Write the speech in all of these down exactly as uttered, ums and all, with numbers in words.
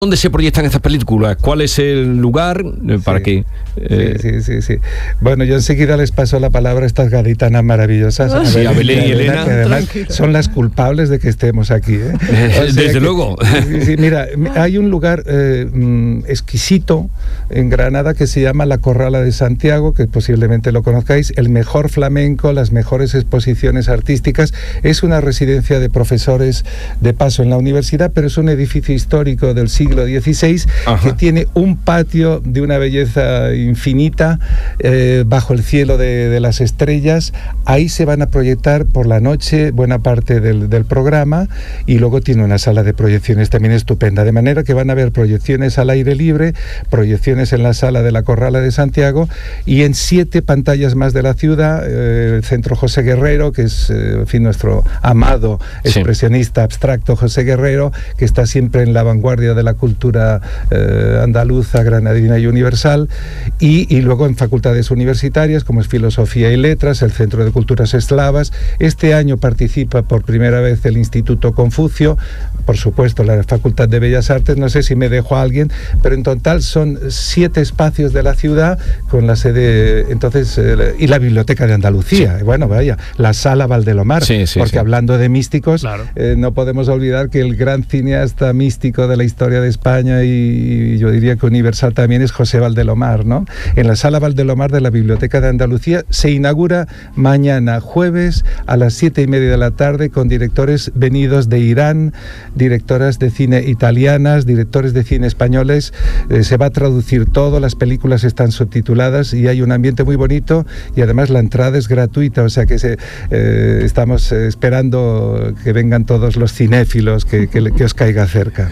¿Dónde se proyectan estas películas? ¿Cuál es el lugar para sí, que...? Eh... Sí, sí, sí, sí. Bueno, yo enseguida les paso la palabra a estas gaditanas maravillosas. Ah, a sí, a Belén y Elena. Que además son las culpables de que estemos aquí. ¿eh? O sea Desde que, luego. Sí, sí, mira, hay un lugar eh, exquisito en Granada que se llama La Corrala de Santiago, que posiblemente lo conozcáis, el mejor flamenco, las mejores exposiciones artísticas. Es una residencia de profesores de paso en la universidad, pero es un edificio histórico del siglo dieciséis, Ajá. que tiene un patio de una belleza infinita eh, bajo el cielo de, de las estrellas. Ahí se van a proyectar por la noche buena parte del, del programa, y luego tiene una sala de proyecciones también estupenda, de manera que van a haber proyecciones al aire libre, proyecciones en la sala de la Corrala de Santiago y en siete pantallas más de la ciudad, eh, el Centro José Guerrero, que es eh, en fin, nuestro amado expresionista sí. abstracto José Guerrero, que está siempre en la vanguardia de la cultura eh, andaluza, granadina y universal, y, y luego en facultades universitarias como es Filosofía y Letras, el Centro de Culturas Eslavas. Este año participa por primera vez el Instituto Confucio, por supuesto la Facultad de Bellas Artes, no sé si me dejo a alguien, pero en total son siete espacios de la ciudad con la sede, entonces, eh, y la Biblioteca de Andalucía, sí. bueno, vaya, la Sala Valdelomar, sí, sí, porque sí. hablando de místicos, claro. eh, no podemos olvidar que el gran cineasta místico de la historia de España y, y yo diría que universal también es José Valdelomar, ¿no? En la Sala Valdelomar de la Biblioteca de Andalucía se inaugura mañana jueves a las siete y media de la tarde con directores venidos de Irán, directoras de cine italianas, directores de cine españoles. Eh, se va a traducir todo, las películas están subtituladas y hay un ambiente muy bonito, y además la entrada es gratuita, o sea que se, eh, estamos esperando que vengan todos los cinéfilos, que, que, que os caiga cerca.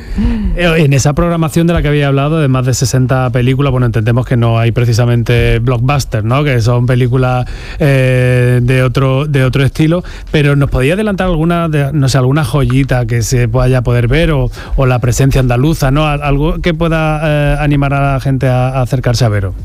En esa programación de la que había hablado, de más de sesenta películas, bueno, entendemos que no hay precisamente blockbusters, ¿no? Que son películas eh, de otro de otro estilo, pero ¿nos podía adelantar alguna, de, no sé, alguna joyita que se vaya a poder ver, o, o la presencia andaluza, ¿no? Algo que pueda eh, animar a la gente a, a acercarse a veros.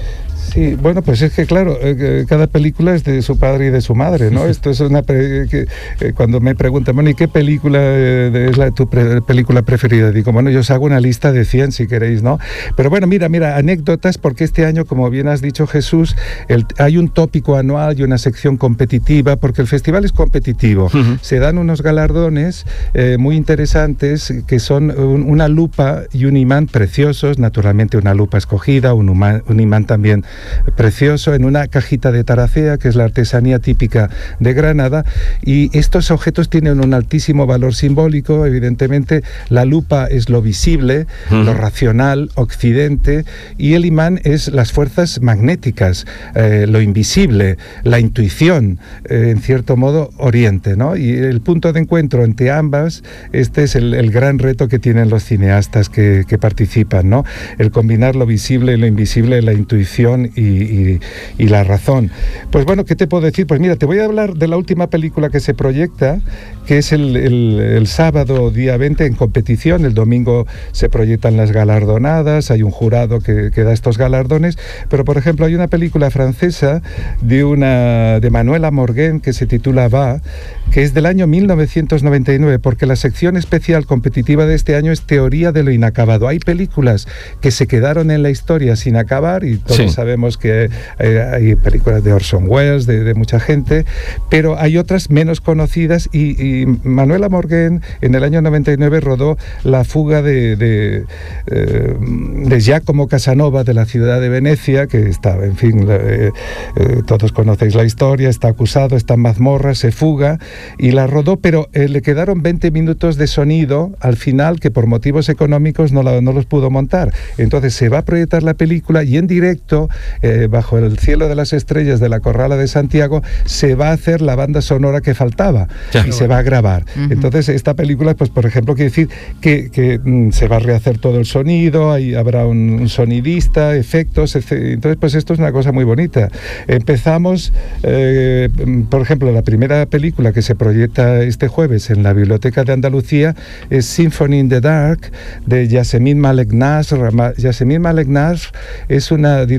Sí, bueno, pues es que claro, eh, cada película es de su padre y de su madre, ¿no? Esto es una... Pre que, eh, cuando me preguntan, bueno, ¿y qué película eh, es la, tu pre película preferida? Digo, bueno, yo os hago una lista de cien si queréis, ¿no? Pero bueno, mira, mira, anécdotas, porque este año, como bien has dicho, Jesús, el, hay un tópico anual y una sección competitiva, porque el festival es competitivo. Uh-huh. Se dan unos galardones eh, muy interesantes, que son un, una lupa y un imán preciosos, naturalmente una lupa escogida, un, humán, un imán también precioso, en una cajita de taracea, que es la artesanía típica de Granada, y estos objetos tienen un altísimo valor simbólico. Evidentemente la lupa es lo visible, uh-huh. lo racional, occidente, y el imán es las fuerzas magnéticas, eh, lo invisible, la intuición, eh, en cierto modo oriente, ¿no? Y el punto de encuentro entre ambas, este es el, el gran reto que tienen los cineastas que, que participan, ¿no? El combinar lo visible y lo invisible, la intuición Y, y, y la razón. Pues bueno, ¿qué te puedo decir? Pues mira, te voy a hablar de la última película que se proyecta, que es el, el, el sábado día veinte en competición. El domingo se proyectan las galardonadas, hay un jurado que, que da estos galardones, pero por ejemplo hay una película francesa de, una, de Manuela Morguén que se titula Va, que es del año mil novecientos noventa y nueve, porque la sección especial competitiva de este año es Teoría de lo inacabado. Hay películas que se quedaron en la historia sin acabar, y todos sí. sabemos que eh, hay películas de Orson Welles, de, de mucha gente, pero hay otras menos conocidas, y, y Manuela Morguén en el año noventa y nueve rodó La fuga de, de, eh, de Giacomo Casanova de la ciudad de Venecia, que está, en fin, eh, eh, todos conocéis la historia, está acusado, está en mazmorra, se fuga, y la rodó, pero eh, le quedaron veinte minutos de sonido al final que por motivos económicos no, la, no los pudo montar. Entonces se va a proyectar la película, y en directo, Eh, bajo el cielo de las estrellas de la Corrala de Santiago, se va a hacer la banda sonora que faltaba, ya, y se va a grabar. Uh-huh. Entonces esta película, pues por ejemplo, quiere decir que, que mm, se va a rehacer todo el sonido, ahí habrá un, un sonidista, efectos, etcétera. Entonces pues esto es una cosa muy bonita. Empezamos, eh, por ejemplo, la primera película que se proyecta este jueves en la Biblioteca de Andalucía es Symphony in the Dark, de Yasemin Malek Nasr. Yasemin Malek Nasr es una directora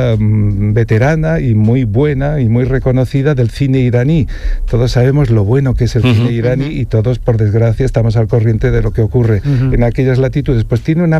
figura mmm, veterana y muy buena y muy reconocida del cine iraní. Todos sabemos lo bueno que es el uh-huh. cine iraní uh-huh. y todos, por desgracia, estamos al corriente de lo que ocurre uh-huh. en aquellas latitudes. Pues tiene una